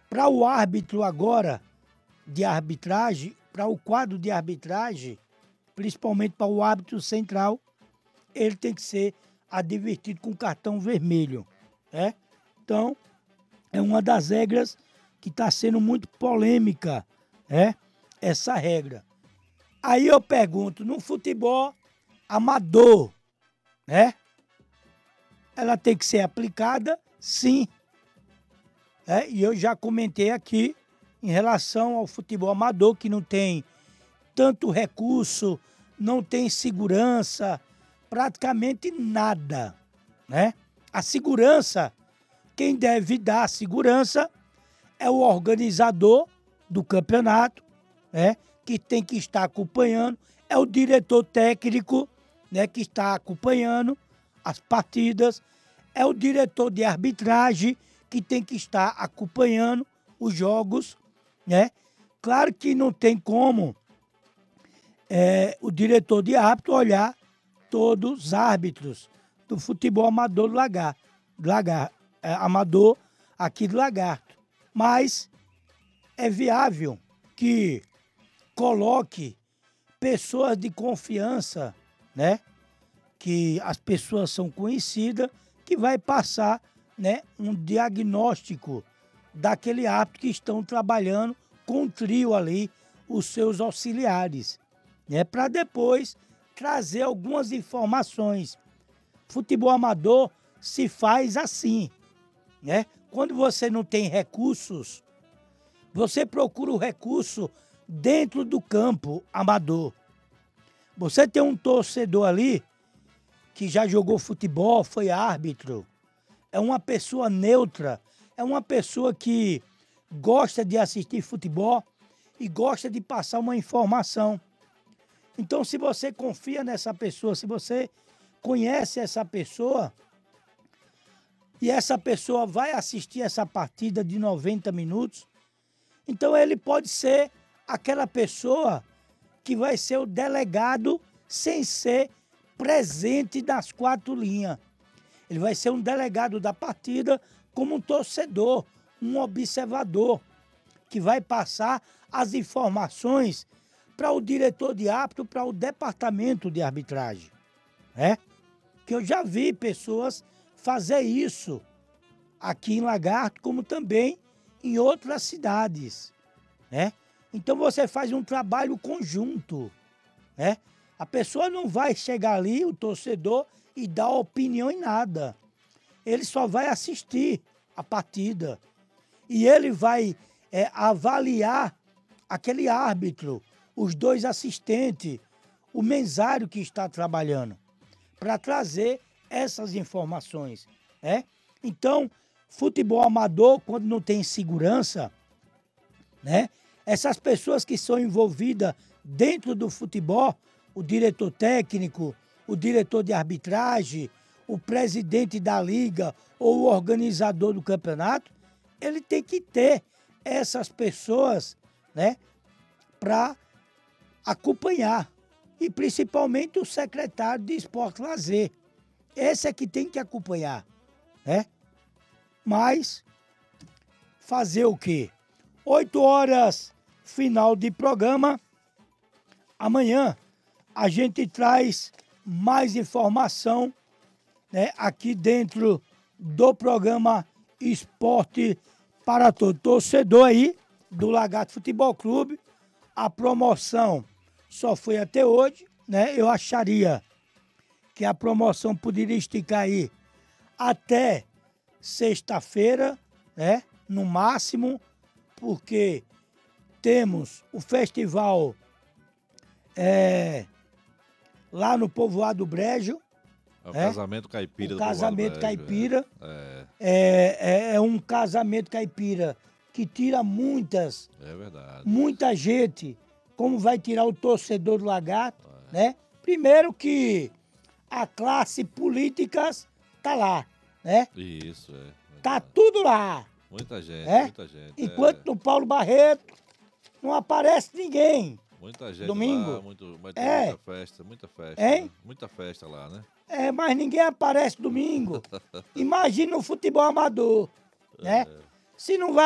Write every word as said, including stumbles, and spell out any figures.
Para o árbitro agora de arbitragem, para o quadro de arbitragem, principalmente para o árbitro central, ele tem que ser advertido com cartão vermelho, né? Então, é uma das regras que está sendo muito polêmica, né? Essa regra. Aí eu pergunto, no futebol amador, né? Ela tem que ser aplicada, sim. É, e eu já comentei aqui em relação ao futebol amador, que não tem tanto recurso, não tem segurança, praticamente nada, né? A segurança, quem deve dar a segurança é o organizador do campeonato, né? Que tem que estar acompanhando, é o diretor técnico, né? Que está acompanhando as partidas, é o diretor de arbitragem, que tem que estar acompanhando os jogos, né? Claro que não tem como é, o diretor de árbitro olhar todos os árbitros do futebol amador do Lagarto, Lagar, é, amador aqui do Lagarto. Mas é viável que coloque pessoas de confiança, né? Que as pessoas são conhecidas, que vai passar, né, um diagnóstico daquele árbitro que estão trabalhando com o trio ali, os seus auxiliares, né, para depois trazer algumas informações. Futebol amador se faz assim, né? Quando você não tem recursos, você procura o recurso dentro do campo amador. Você tem um torcedor ali que já jogou futebol, foi árbitro, é uma pessoa neutra, é uma pessoa que gosta de assistir futebol e gosta de passar uma informação. Então, se você confia nessa pessoa, se você conhece essa pessoa, e essa pessoa vai assistir essa partida de noventa minutos, então ele pode ser aquela pessoa que vai ser o delegado sem ser presente nas quatro linhas. Ele vai ser um delegado da partida como um torcedor, um observador, que vai passar as informações para o diretor de árbitro, para o departamento de arbitragem, né? Que eu já vi pessoas fazer isso aqui em Lagarto, como também em outras cidades, né? Então você faz um trabalho conjunto, né? A pessoa não vai chegar ali, o torcedor, e dar opinião em nada. Ele só vai assistir a partida. E ele vai é, avaliar aquele árbitro, os dois assistentes, o mesário que está trabalhando, para trazer essas informações, né? Então, futebol amador, quando não tem segurança, né? Essas pessoas que são envolvidas dentro do futebol, o diretor técnico, o diretor de arbitragem, o presidente da liga ou o organizador do campeonato, ele tem que ter essas pessoas, né, para acompanhar. E principalmente o secretário de Esporte e Lazer. Esse é que tem que acompanhar, né? Mas fazer o quê? Oito horas, final de programa. Amanhã a gente traz mais informação, né, aqui dentro do programa Esporte para Todo. Torcedor aí do Lagarto Futebol Clube. A promoção só foi até hoje, né? Eu acharia que a promoção poderia esticar aí até sexta-feira, né? No máximo, porque temos o festival é, lá no Povoado Brejo. É o é? casamento caipira o do casamento Povoado Brejo, caipira. É. É, é, é um casamento caipira que tira muitas, É verdade. muita gente, como vai tirar o torcedor do Lagarto, né? Primeiro que a classe política tá lá, né? Isso, é. Tá tudo lá. Muita gente, É? muita gente. Enquanto é. no Paulo Barreto não aparece ninguém. Muita gente Domingo. lá, muito, vai ter É. muita festa, muita festa. Hein? Né? Muita festa lá, né? É, mas ninguém aparece domingo. Imagina o futebol amador, né? Se não vai